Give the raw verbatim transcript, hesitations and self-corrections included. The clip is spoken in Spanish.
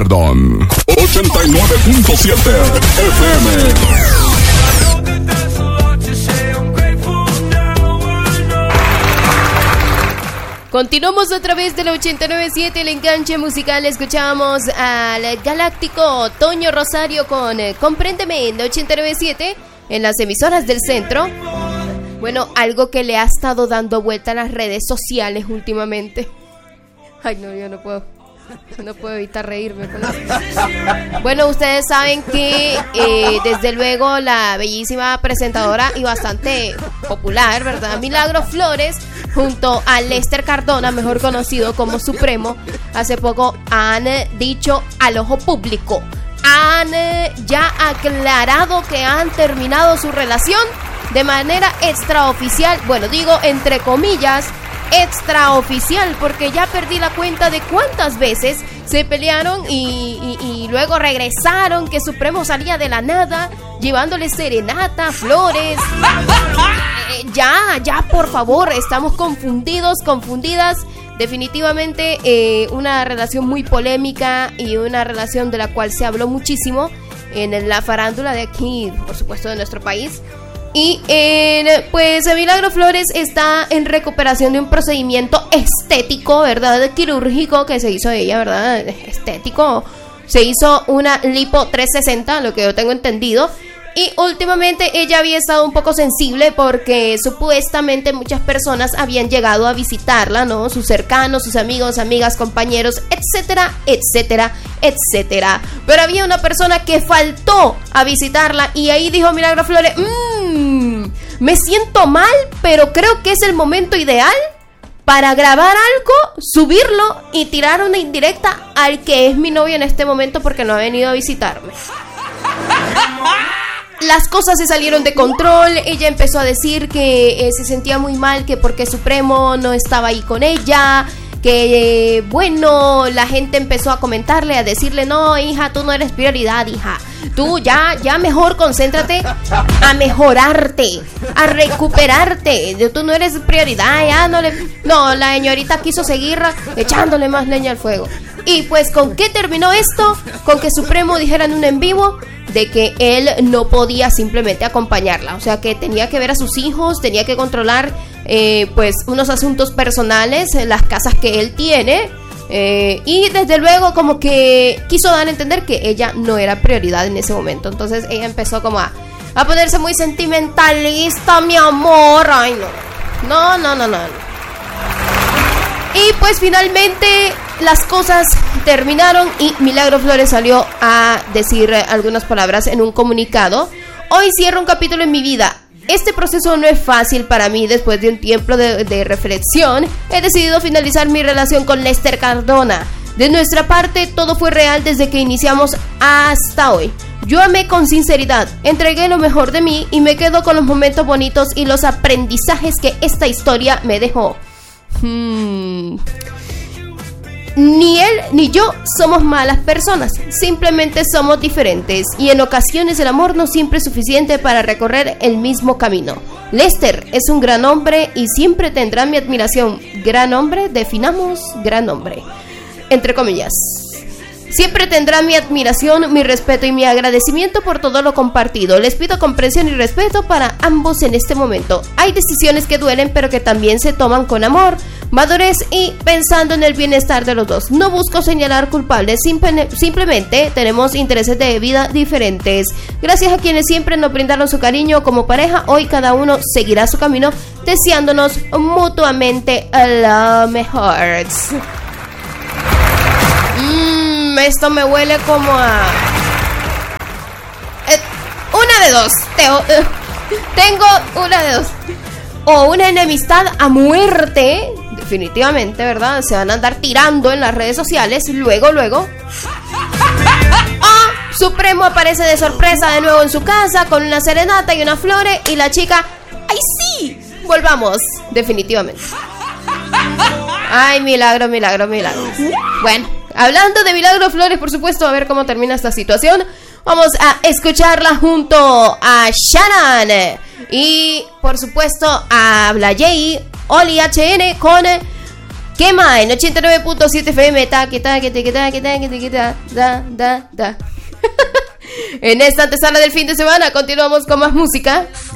Perdón. ochenta y nueve punto siete F M. Continuamos a través del ochenta y nueve punto siete, el enganche musical. Escuchamos al galáctico Toño Rosario con eh, Compréndeme en ochenta y nueve punto siete en las emisoras del centro. Bueno, algo que le ha estado dando vuelta a las redes sociales últimamente. Ay, no, yo no puedo. No puedo evitar reírme con eso. Bueno, ustedes saben que eh, desde luego la bellísima presentadora y bastante popular, ¿verdad?, Milagros Flores, junto a Lester Cardona, mejor conocido como Supremo, hace poco han eh, dicho al ojo público, han eh, ya aclarado que han terminado su relación de manera extraoficial. Bueno, digo entre comillas extraoficial, porque ya perdí la cuenta de cuántas veces se pelearon y, y, y luego regresaron, que Supremo salía de la nada llevándole serenata, flores. eh, ya, ya, por favor, estamos confundidos, confundidas. Definitivamente eh, una relación muy polémica y una relación de la cual se habló muchísimo en la farándula de aquí, por supuesto, de nuestro país. Y eh, pues Milagros Flores está en recuperación de un procedimiento estético, ¿verdad?, quirúrgico que se hizo ella, ¿verdad?, estético. Se hizo una lipo trescientos sesenta, lo que yo tengo entendido. Y últimamente ella había estado un poco sensible porque supuestamente muchas personas habían llegado a visitarla, ¿no? Sus cercanos, sus amigos, amigas, compañeros, etcétera, etcétera, etcétera. Pero había una persona que faltó a visitarla y ahí dijo Milagros Flores, mmm, me siento mal, pero creo que es el momento ideal para grabar algo, subirlo y tirar una indirecta al que es mi novio en este momento porque no ha venido a visitarme. Las cosas se salieron de control. Ella empezó a decir que eh, se sentía muy mal, que porque Supremo no estaba ahí con ella, que eh, bueno, la gente empezó a comentarle, a decirle, no, hija, tú no eres prioridad, hija. Tú ya, ya mejor concéntrate a mejorarte, a recuperarte. Tú no eres prioridad, ya no le... No, la señorita quiso seguir echándole más leña al fuego. Y pues, ¿con qué terminó esto? Con que Supremo dijera en un en vivo de que él no podía simplemente acompañarla, o sea que tenía que ver a sus hijos, tenía que controlar eh, pues unos asuntos personales en las casas que él tiene, eh, y desde luego como que quiso dar a entender que ella no era prioridad en ese momento. Entonces ella empezó como a, a ponerse muy sentimentalista, mi amor. Ay, no, no, no, no, no. Y pues finalmente las cosas terminaron y Milagros Flores salió a decir algunas palabras en un comunicado. Hoy cierro un capítulo en mi vida. Este proceso no es fácil para mí. Después de un tiempo de, de reflexión, he decidido finalizar mi relación con Lester Cardona. De nuestra parte, todo fue real desde que iniciamos hasta hoy. Yo amé con sinceridad, entregué lo mejor de mí y me quedo con los momentos bonitos y los aprendizajes que esta historia me dejó. Hmm. Ni él ni yo somos malas personas, simplemente somos diferentes y en ocasiones el amor no siempre es suficiente para recorrer el mismo camino. Lester es un gran hombre y siempre tendrá mi admiración. Gran hombre, definamos gran hombre, entre comillas. Siempre tendrá mi admiración, mi respeto y mi agradecimiento por todo lo compartido. Les pido comprensión y respeto para ambos en este momento. Hay decisiones que duelen, pero que también se toman con amor, madurez y pensando en el bienestar de los dos. No busco señalar culpables, simple, simplemente tenemos intereses de vida diferentes. Gracias a quienes siempre nos brindaron su cariño como pareja, hoy cada uno seguirá su camino, deseándonos mutuamente lo mejor. Mmm, esto me huele como a... Eh, una de dos. Te, uh, tengo una de dos. O una enemistad a muerte, definitivamente, ¿verdad? Se van a andar tirando en las redes sociales, luego, luego. O Supremo aparece de sorpresa de nuevo en su casa con una serenata y unas flores y la chica... ¡Ay, sí! Volvamos, definitivamente. Ay, milagro, milagro, milagro. Bueno, hablando de Milagros Flores, por supuesto, a ver cómo termina esta situación. Vamos a escucharla junto a Shannon y, por supuesto, a Blayay, Oli H N con Quema en ochenta y nueve punto siete F M. Ta, que ta, que te, que ta, que ta, que te, que ta, da, da, da. En esta antesala del fin de semana continuamos con más música.